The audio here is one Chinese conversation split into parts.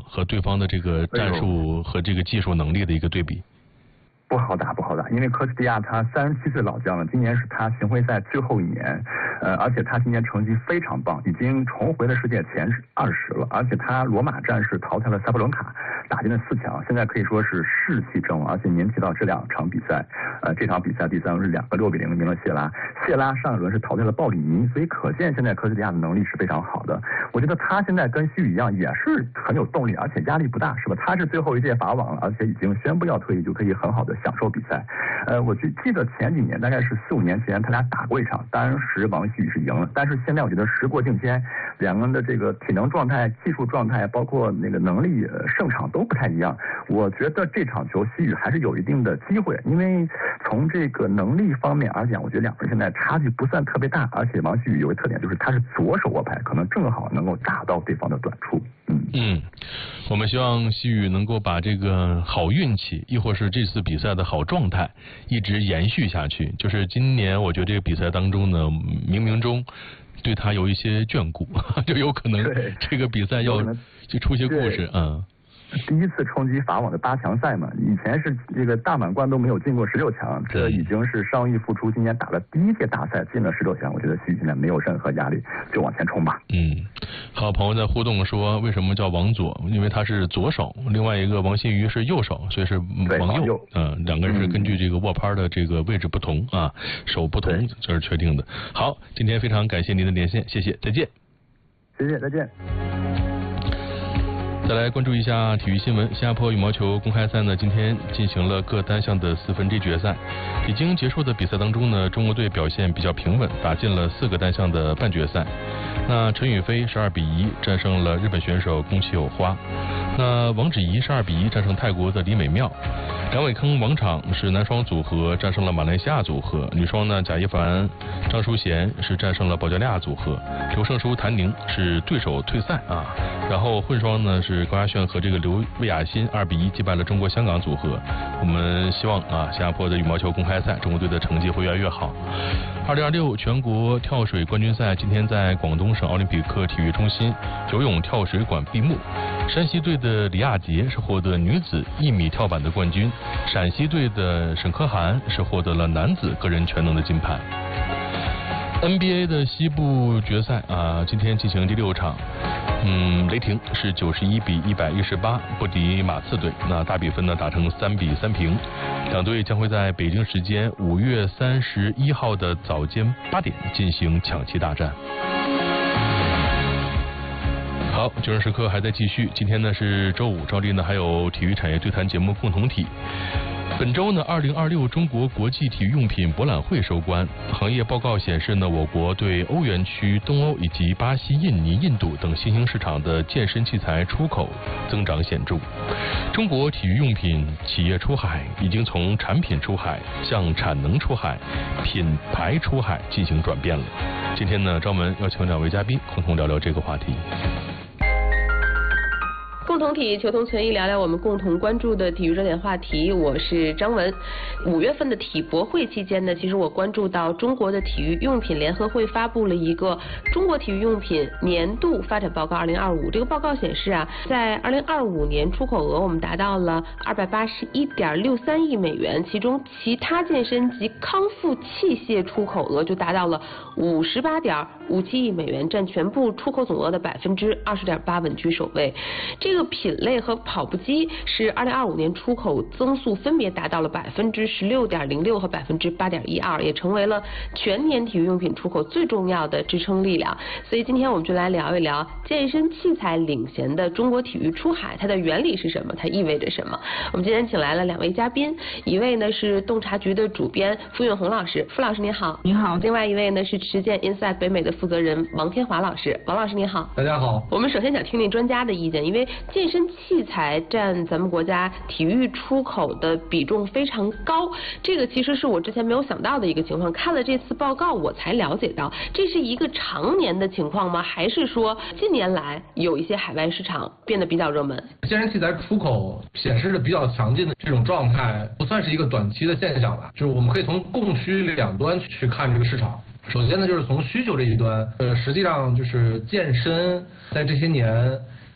和对方的这个战术和这个技术能力的一个对比？ 不好打，因为科斯蒂亚他37岁老将了，今年是他巡回赛最后一年，而且他今年成绩非常棒，已经重回了世界前20了，而且他罗马战是淘汰了塞布伦卡，打进了4强，现在可以说是士气正旺，而且您提到这2场比赛，这场比赛第3轮是2个6-0赢了谢拉上一轮是淘汰了鲍里尼，所以可见现在科斯蒂亚的能力是非常好的。我觉得他现在跟西语一样，也是很有动力，而且压力不大，是吧？他是最后一届法网了，而且已经宣布要退役，就可以很好的享受比赛。我记得前几年，大概是4-5年前，他俩打过一场，当时王曦雨是赢了，但是现在我觉得时过境迁，两个人的这个体能状态、技术状态，包括那个能力、胜场都不太一样。我觉得这场球曦雨还是有一定的机会，因为从这个能力方面而讲，我觉得两个人现在差距不算特别大，而且王曦雨有个特点就是他是左手握拍，可能正好能够打到对方的短处。 我们希望曦雨能够把这个好运气，亦或是这次比赛的好状态一直延续下去。就是今年我觉得这个比赛当中呢，冥冥中对他有一些眷顾，就有可能这个比赛要就出些故事。 第一次冲击法网的8强赛嘛，以前是这个大满贯都没有进过16强，这已经是伤愈复出，今年打了第一届大赛进了16强，我觉得曦雨现在没有任何压力，就往前冲吧。 好，朋友在互动说为什么叫王左，因为他是左手，另外一个王曦雨是右手，所以是王右。两个人是根据这个握拍的这个位置不同啊，手不同，这是确定的。好，今天非常感谢您的连线，谢谢，再见。 谢谢，再见。 再来关注一下体育新闻。新加坡羽毛球公开赛呢，今天进行了各单项的4分之一决赛。已经结束的比赛当中呢，中国队表现比较平稳，打进了4个单项的半决赛。那陈雨菲12比1战胜了日本选手宫崎友花。那王芷怡12比1战胜泰国的李美妙。梁伟铿王昶是男双组合战胜了马来西亚组合，女双呢贾一凡张淑贤是战胜了保加利亚组合，刘胜书谭宁是对手退赛啊。然后混双呢是高亚炫和这个刘魏雅欣2比1击败了中国香港组合。我们希望新加坡的羽毛球公开赛中国队的成绩会越来越好。2026全国跳水冠军赛今天在广东省奥林匹克体育中心游泳跳水馆闭幕。山西队的李亚杰是获得女子1米跳板的冠军，陕西队的沈可涵是获得了男子个人全能的金牌。NBA 的西部决赛今天进行第6场。雷霆是91比118不敌马刺队，那大比分呢打成3比3平。两队将会在北京时间5月31号的早间8点进行抢七大战。好，九人时刻还在继续。今天呢是周五，照例呢还有体育产业对谈节目共同体。本周呢，2026中国国际体育用品博览会收官。行业报告显示呢，我国对欧元区、东欧以及巴西、印尼、印度等新兴市场的健身器材出口增长显著。中国体育用品企业出海已经从产品出海向产能出海、品牌出海进行转变了。今天呢，专门邀请2位嘉宾共同聊聊这个话题。 共同体求同存异，聊聊我们共同关注的体育热点话题。我是张文。5月份的体博会期间呢，其实我关注到中国的体育用品联合会发布了一个中国体育用品年度发展报告2025。这个报告显示在2025年出口额我们达到了281.63亿美元，其中其他健身及康复器械出口额就达到了58.57亿美元，占全部出口总额的20.8%，稳居首位。这个品类和跑步机是2025年出口增速分别达到了16.06%和8.12%，也成为了全年体育用品出口最重要的支撑力量。所以今天我们就来聊一聊健身器材领衔的中国体育出海，它的原理是什么，它意味着什么。我们今天请来了2位嘉宾，一位呢是洞察局的主编付运红老师，付老师您好。 您好。 另外一位呢是实践 Inside 北美的负责人王天华老师，王老师您好。 大家好。 我们首先想听听专家的意见，因为健身器材占咱们国家体育出口的比重非常高，这个其实是我之前没有想到的一个情况。看了这次报告我才了解到，这是一个常年的情况吗？还是说近年来有一些海外市场变得比较热门？ 健身器材出口显示着比较强劲的这种状态，不算是一个短期的现象吧，就是我们可以从供需两端去看这个市场。首先呢，就是从需求这一端，实际上就是健身在这些年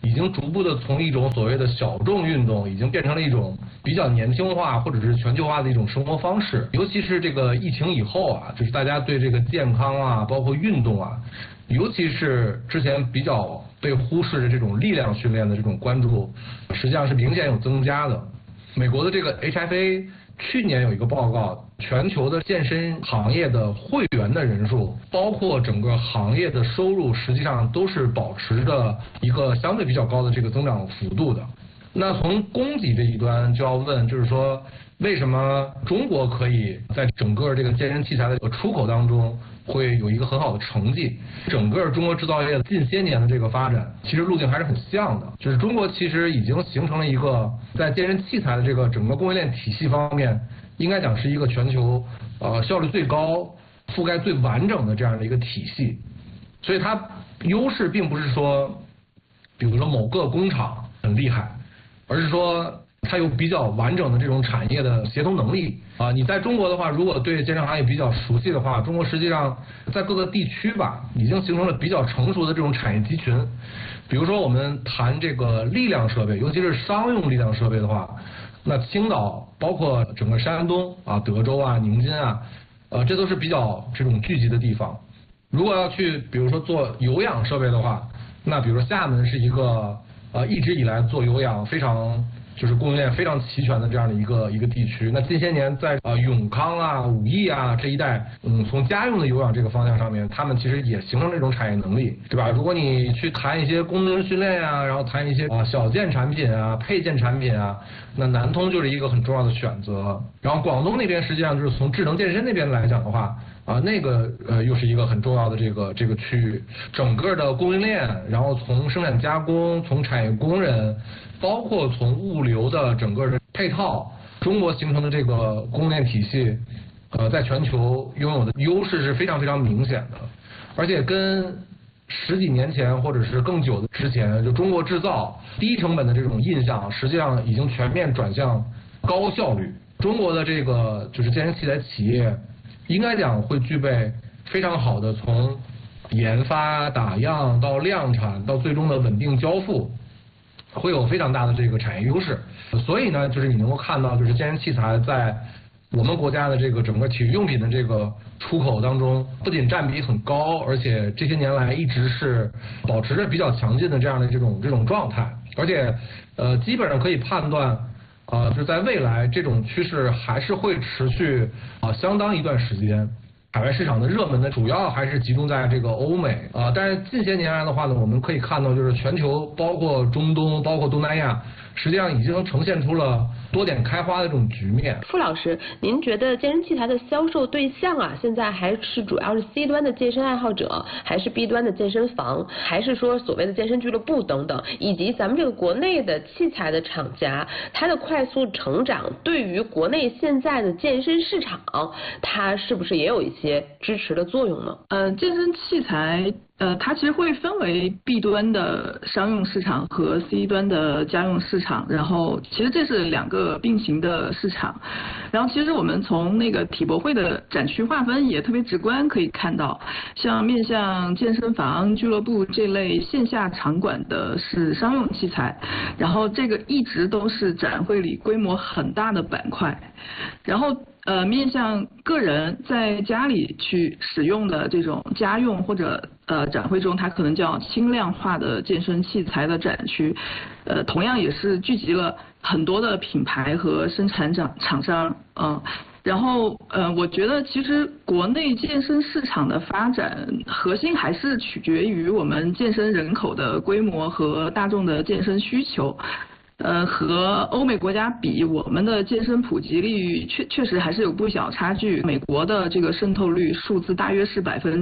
已经逐步的从一种所谓的小众运动，已经变成了一种比较年轻化或者是全球化的一种生活方式。尤其是这个疫情以后啊，就是大家对这个健康啊，包括运动啊，尤其是之前比较被忽视的这种力量训练的这种关注，实际上是明显有增加的。美国的这个 HFA 去年有一个报告，全球的健身行业的会员的人数，包括整个行业的收入，实际上都是保持着一个相对比较高的这个增长幅度的。那从供给这一端就要问，就是说为什么中国可以在整个这个健身器材的出口当中会有一个很好的成绩？整个中国制造业近些年的这个发展，其实路径还是很像的，就是中国其实已经形成了一个在健身器材的这个整个供应链体系方面，应该讲是一个全球效率最高、覆盖最完整的这样的一个体系。所以它优势并不是说，比如说某个工厂很厉害，而是说它有比较完整的这种产业的协同能力啊。你在中国的话，如果对健身行业比较熟悉的话，中国实际上在各个地区吧，已经形成了比较成熟的这种产业集群。比如说我们谈这个力量设备，尤其是商用力量设备的话，那青岛包括整个山东啊、德州啊、宁津啊，这都是比较这种聚集的地方。如果要去比如说做有氧设备的话，那比如说厦门是一个一直以来做有氧非常就是供应链非常齐全的这样的一个地区。那近些年在永康啊、武义啊这一带，从家用的有氧这个方向上面，他们其实也形成这种产业能力，对吧？如果你去谈一些功能训练啊，然后谈一些小件产品啊、配件产品啊，那南通就是一个很重要的选择。然后广东那边实际上就是从智能健身那边来讲的话，那个又是一个很重要的这个区域，整个的供应链，然后从生产加工、从产业工人，包括从物流的整个的配套，中国形成的这个供应链体系，在全球拥有的优势是非常非常明显的，而且跟十几年前或者是更久的之前，就中国制造低成本的这种印象，实际上已经全面转向高效率。中国的这个就是健身器材企业，应该讲会具备非常好的从研发、打样到量产到最终的稳定交付，会有非常大的这个产业优势。所以呢，就是你能够看到，就是健身器材在我们国家的这个整个体育用品的这个出口当中，不仅占比很高，而且这些年来一直是保持着比较强劲的这样的这种状态，而且基本上可以判断。就是在未来这种趋势还是会持续相当一段时间。海外市场的热门呢，主要还是集中在这个欧美但是近些年来的话呢，我们可以看到就是全球包括中东、包括东南亚，实际上已经呈现出了多点开花的这种局面。 傅老师，您觉得健身器材的销售对象现在还是主要是 C 端的健身爱好者，还是 B 端的健身房，还是说所谓的健身俱乐部等等，以及咱们这个国内的器材的厂家，它的快速成长对于国内现在的健身市场，它是不是也有一些支持的作用呢？ 健身器材它其实会分为 B 端的商用市场和 C 端的家用市场，然后其实这是两个并行的市场。然后其实我们从那个体博会的展区划分也特别直观，可以看到，像面向健身房、俱乐部这类线下场馆的是商用器材，然后这个一直都是展会里规模很大的板块。然后面向个人在家里去使用的这种家用或者展会中，它可能叫轻量化的健身器材的展区，同样也是聚集了很多的品牌和生产厂商然后我觉得其实国内健身市场的发展核心还是取决于我们健身人口的规模和大众的健身需求。和欧美国家比，我们的健身普及率确实还是有不小差距。美国的这个渗透率数字大约是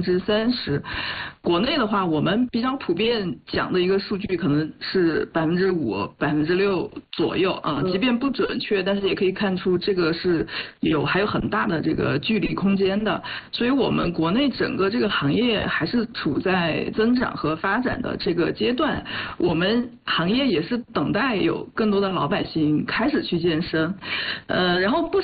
30%，国内的话，我们比较普遍讲的一个数据可能是5%、6%左右即便不准确，但是也可以看出这个是还有很大的这个距离空间的。所以我们国内整个这个行业还是处在增长和发展的这个阶段，我们行业也是等待有更多的老百姓开始去健身，然后不少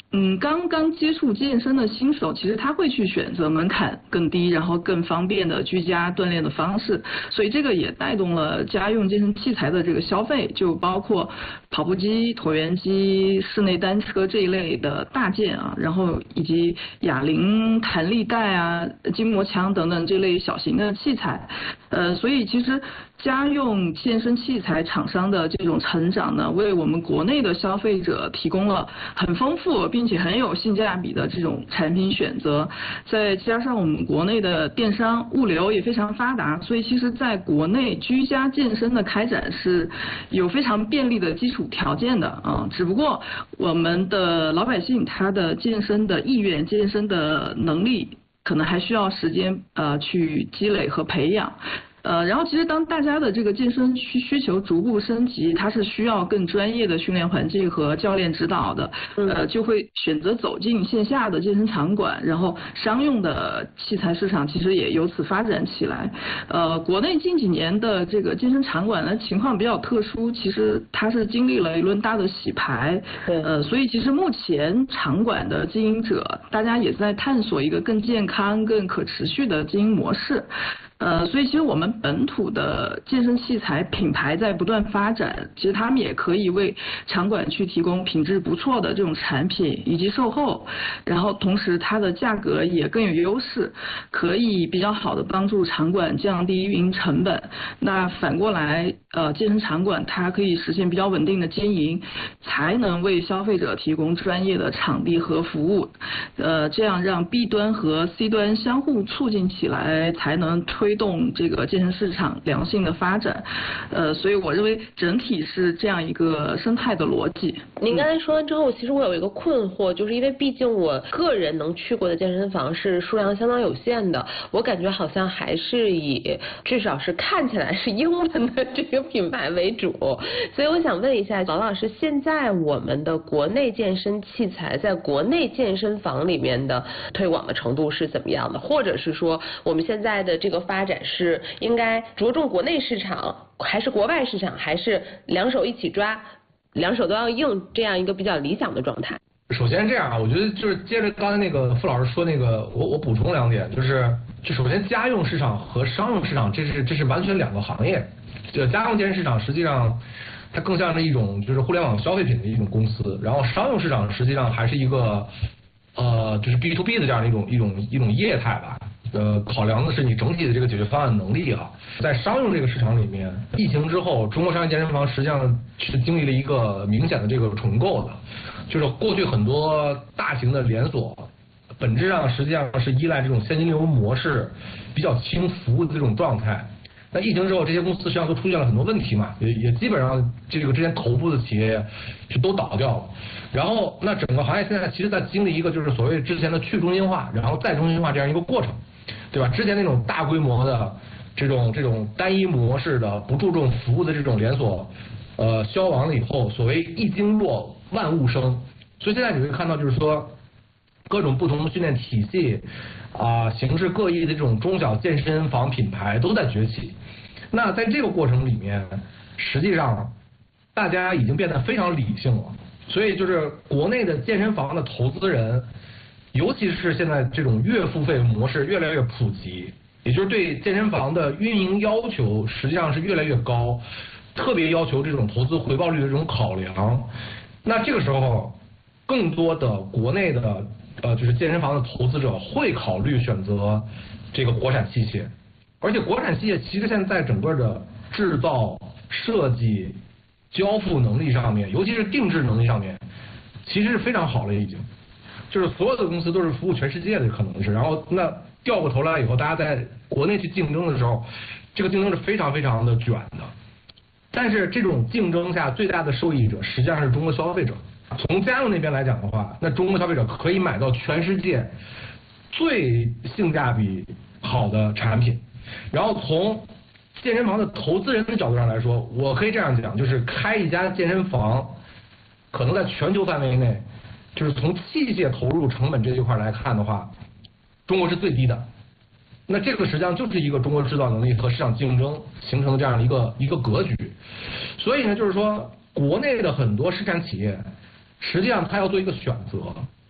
刚刚接触健身的新手，其实他会去选择门槛更低，然后更方便的居家锻炼的方式，所以这个也带动了家用健身器材的这个消费，就包括跑步机、椭圆机、室内单车这一类的大件啊，然后以及哑铃、弹力带啊、筋膜枪等等这类小型的器材，所以其实家用健身器材厂商的这种成长呢，为我们国内的消费者提供了很丰富并且很有性价比的这种产品选择，再加上我们国内的电商物流也非常发达，所以其实在国内居家健身的开展是有非常便利的基础条件的啊，只不过我们的老百姓他的健身的意愿、健身的能力可能还需要时间去积累和培养。然后其实当大家的这个健身需求逐步升级，它是需要更专业的训练环境和教练指导的，就会选择走进线下的健身场馆，然后商用的器材市场其实也由此发展起来。国内近几年的这个健身场馆的情况比较特殊，其实它是经历了一轮大的洗牌，所以其实目前场馆的经营者，大家也在探索一个更健康、更可持续的经营模式。所以其实我们本土的健身器材品牌在不断发展，其实他们也可以为场馆去提供品质不错的这种产品以及售后，然后同时它的价格也更有优势，可以比较好的帮助场馆降低运营成本。那反过来，健身场馆它可以实现比较稳定的经营，才能为消费者提供专业的场地和服务，这样让 B 端和 C 端相互促进起来，才能推动这个健身市场良性的发展。所以我认为整体是这样一个生态的逻辑。 您刚才说完之后，其实我有一个困惑，就是因为毕竟我个人能去过的健身房是数量相当有限的，我感觉好像还是以至少是看起来是英文的这个品牌为主，所以我想问一下王老师，现在我们的国内健身器材在国内健身房里面的推广的程度是怎么样的，或者是说我们现在的这个发展是应该着重国内市场还是国外市场，还是两手一起抓，两手都要硬，这样一个比较理想的状态？ 首先这样啊，我觉得就是接着刚才那个傅老师说那个，我补充两点，就首先家用市场和商用市场这是完全两个行业。家用健身市场实际上它更像是一种就是互联网消费品的一种公司，然后商用市场实际上还是一个就是 B2B 的这样的一种业态吧。考量的是你整体的这个解决方案能力啊。在商用这个市场里面，疫情之后，中国商业健身房实际上是经历了一个明显的这个重构的，就是过去很多大型的连锁，本质上实际上是依赖这种现金流模式比较轻服务的这种状态。那疫情之后，这些公司实际上都出现了很多问题嘛，也基本上这个之前头部的企业就都倒掉了。然后，那整个行业现在其实在经历一个就是所谓之前的去中心化，然后再中心化这样一个过程，对吧？之前那种大规模的这种单一模式的不注重服务的这种连锁，消亡了以后，所谓一经落万物生，所以现在你会看到就是说各种不同的训练体系形式各异的这种中小健身房品牌都在崛起。那在这个过程里面，实际上大家已经变得非常理性了，所以就是国内的健身房的投资人，尤其是现在这种月付费模式越来越普及，也就是对健身房的运营要求实际上是越来越高，特别要求这种投资回报率的这种考量。那这个时候，更多的国内的就是健身房的投资者会考虑选择这个国产器械，而且国产器械其实现在整个的制造、设计、交付能力上面，尤其是定制能力上面，其实是非常好了已经。就是所有的公司都是服务全世界的可能是，然后那掉过头来以后，大家在国内去竞争的时候，这个竞争是非常非常的卷的。但是这种竞争下最大的受益者实际上是中国消费者。从家用那边来讲的话，那中国消费者可以买到全世界最性价比好的产品。然后从健身房的投资人的角度上来说，我可以这样讲，就是开一家健身房，可能在全球范围内，就是从器械投入成本这一块来看的话，中国是最低的。那这个实际上就是一个中国制造能力和市场竞争形成的这样一个格局。所以呢，就是说国内的很多生产企业，实际上它要做一个选择，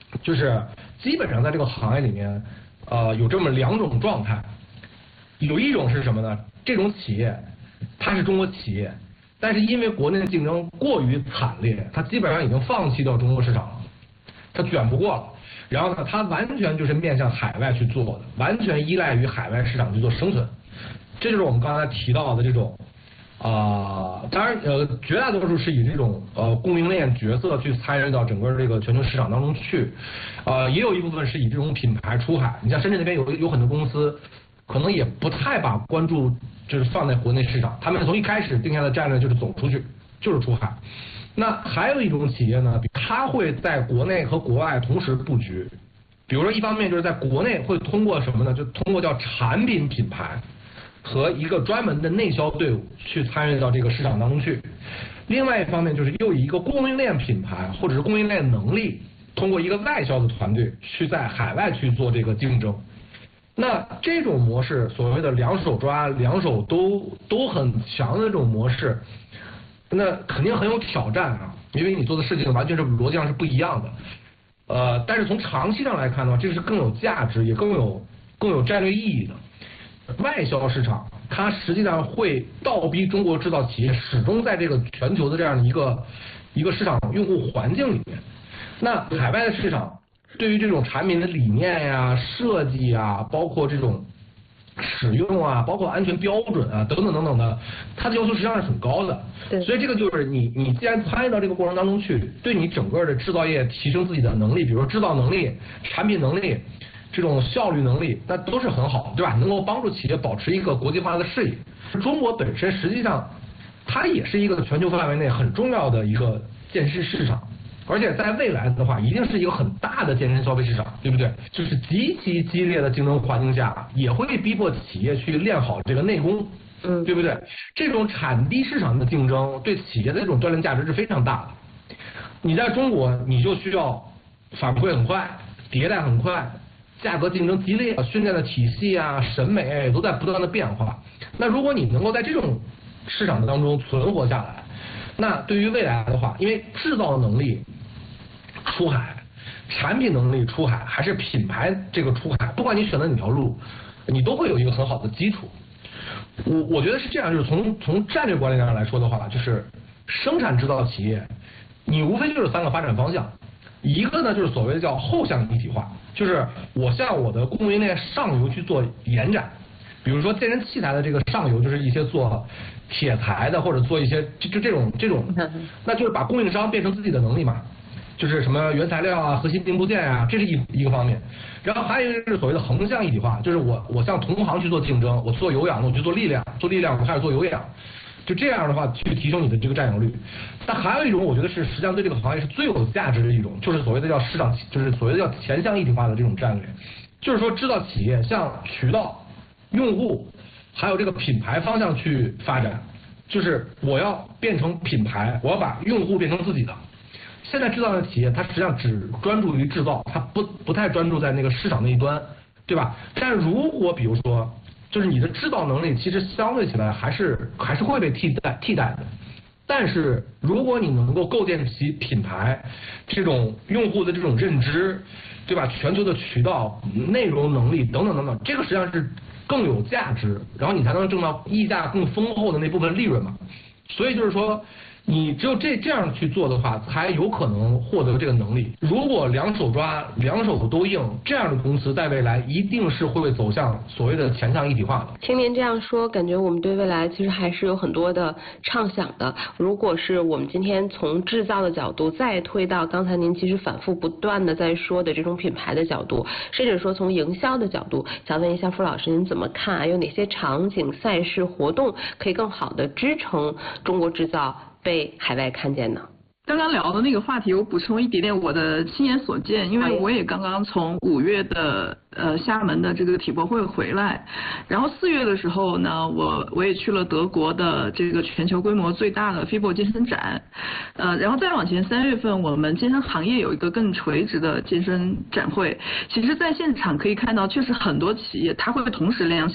就是基本上在这个行业里面，有这么2种状态，有一种是什么呢？这种企业它是中国企业，但是因为国内的竞争过于惨烈，它基本上已经放弃掉中国市场了，它卷不过了。然后呢，它完全就是面向海外去做的，完全依赖于海外市场去做生存。这就是我们刚才提到的这种，当然绝大多数是以这种供应链角色去参与到整个这个全球市场当中去，也有一部分是以这种品牌出海。你像深圳那边有很多公司，可能也不太把关注就是放在国内市场，他们从一开始定下的战略就是走出去，就是出海。那还有一种企业呢，它会在国内和国外同时布局。比如说，一方面就是在国内会通过什么呢？就通过叫产品品牌和一个专门的内销队伍去参与到这个市场当中去。另外一方面就是又以一个供应链品牌或者是供应链能力，通过一个外销的团队去在海外去做这个竞争。那这种模式，所谓的2手抓、2手都很强的这种模式，那肯定很有挑战啊，因为你做的事情完全是逻辑上是不一样的。但是从长期上来看的话，这是更有价值，也更有战略意义的。外销市场，它实际上会倒逼中国制造企业始终在这个全球的这样的一个市场用户环境里面。那海外的市场对于这种产品的理念呀、设计啊，包括这种使用啊，包括安全标准啊，等等等等的，它的要求实际上是很高的。 对。 所以这个就是你既然参与到这个过程当中去，对你整个的制造业提升自己的能力，比如说制造能力、产品能力、这种效率能力，那都是很好，对吧？能够帮助企业保持一个国际化的视野。中国本身实际上它也是一个全球范围内很重要的一个健身市场。而且在未来的话，一定是一个很大的健身消费市场，对不对？就是极其激烈的竞争环境下，也会逼迫企业去练好这个内功，对不对？这种产地市场的竞争对企业的这种锻炼价值是非常大的。你在中国，你就需要反馈很快，迭代很快，价格竞争激烈，训练的体系啊、审美都在不断的变化。那如果你能够在这种市场当中存活下来，那对于未来的话，因为制造能力出海，产品能力出海，还是品牌这个出海，不管你选择哪条路，你都会有一个很好的基础。我觉得是这样，就是从战略管理上来说的话，就是生产制造企业，你无非就是3个发展方向。一个呢就是所谓的叫后向一体化，就是我向我的供应链上游去做延展。比如说健身器材的这个上游就是一些做铁材的，或者做一些这种，那就是把供应商变成自己的能力嘛。就是什么原材料啊、核心零部件啊，这是一个方面。然后还有一个是所谓的横向一体化，就是我向同行去做竞争，我做有氧的我去做力量，我开始做有氧，就这样的话去提升你的这个占有率。但还有一种，我觉得是实际上对这个行业是最有价值的一种，就是所谓的叫市场，就是所谓的叫前向一体化的这种战略，就是说制造企业向渠道、用户还有这个品牌方向去发展，就是我要变成品牌，我要把用户变成自己的。现在制造的企业，它实际上只专注于制造，它不太专注在那个市场那一端，对吧？但如果比如说，就是你的制造能力其实相对起来还是会被替代的，但是如果你能够构建起品牌，这种用户的这种认知，对吧？全球的渠道、内容能力等等等等，这个实际上是更有价值，然后你才能挣到溢价更丰厚的那部分利润嘛。所以就是说，你只有这样去做的话，才有可能获得这个能力。如果2手抓、2手都硬，这样的公司在未来一定是会走向所谓的前向一体化的。 听您这样说，感觉我们对未来其实还是有很多的畅想的。如果是我们今天从制造的角度再推到刚才您其实反复不断的在说的这种品牌的角度，甚至说从营销的角度，想问一下傅老师您怎么看？有哪些场景、赛事、活动可以更好的支撑中国制造被海外看见呢？ 刚刚聊的那个话题，我补充一点点我的亲眼所见，因为我也刚刚从5月的厦门的这个体博会回来，然后4月的时候呢，我也去了德国的这个全球规模最大的 FIBO 健身展，然后再往前3月份，我们健身行业有一个更垂直的健身展会，其实在现场可以看到，确实很多企业它会同时亮相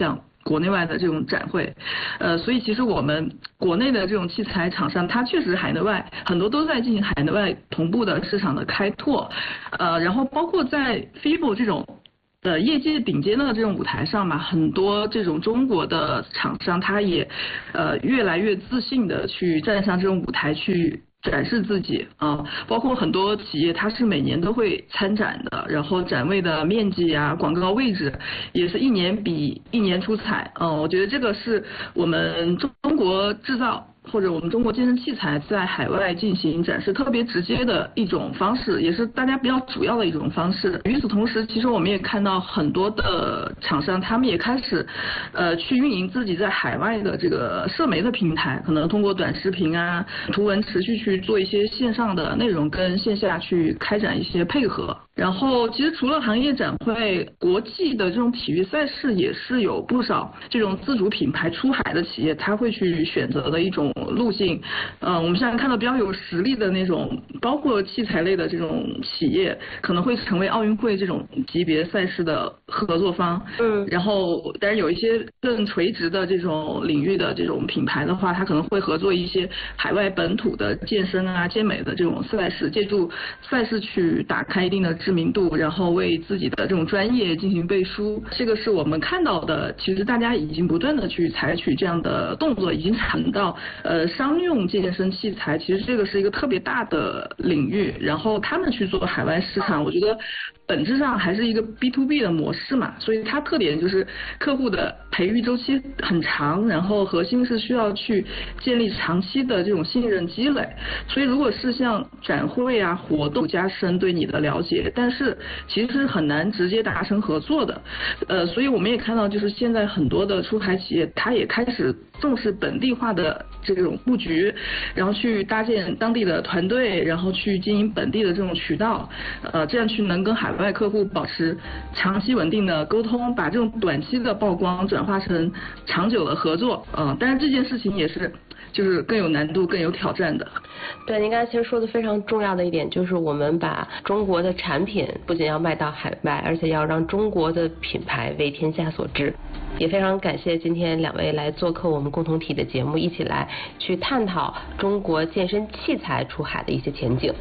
国内外的这种展会，所以其实我们国内的这种器材厂商，它确实海内外很多都在进行海内外同步的市场的开拓，然后包括在 FIBO 这种业界顶尖的这种舞台上嘛，很多这种中国的厂商，他也越来越自信的去站上这种舞台去展示自己啊，包括很多企业它是每年都会参展的，然后展位的面积啊、广告位置也是一年比一年出彩。我觉得这个是我们中国制造或者我们中国健身器材在海外进行展示特别直接的一种方式，也是大家比较主要的一种方式。与此同时，其实我们也看到很多的厂商，他们也开始去运营自己在海外的这个社媒的平台，可能通过短视频啊、图文持续去做一些线上的内容，跟线下去开展一些配合。然后其实除了行业展会，国际的这种体育赛事也是有不少这种自主品牌出海的企业，他会去选择的一种路径。我们现在看到比较有实力的那种，包括器材类的这种企业，可能会成为奥运会这种级别赛事的合作方。然后当然有一些更垂直的这种领域的这种品牌的话，它可能会合作一些海外本土的健身啊、健美的这种赛事，借助赛事去打开一定的知名度，然后为自己的这种专业进行背书。这个是我们看到的，其实大家已经不断的去采取这样的动作，已经谈到商用健身器材，其实这个是一个特别大的领域，然后他们去做海外市场，我觉得本质上还是一个 B2B 的模式嘛，所以它特点就是客户的培育周期很长，然后核心是需要去建立长期的这种信任积累。所以如果是像展会啊、活动加深对你的了解，但是其实是很难直接达成合作的。所以我们也看到，就是现在很多的出海企业，它也开始重视本地化的这种布局，然后去搭建当地的团队，然后去经营本地的这种渠道，这样去能跟海外客户保持长期稳定的沟通，把这种短期的曝光转化成长久的合作。但是这件事情也是就是更有难度、更有挑战的。 对，您刚才其实说的非常重要的一点，就是我们把中国的产品不仅要卖到海外，而且要让中国的品牌为天下所知。也非常感谢今天两位来做客我们共同体的节目，一起来去探讨中国健身器材出海的一些前景。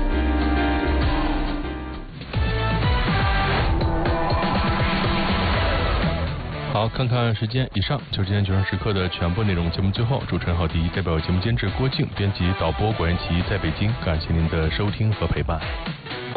好，看看时间，以上就是今天90时刻的全部内容。节目最后，主持人郝迪代表节目监制郭靖、编辑导播果然奇在北京，感谢您的收听和陪伴。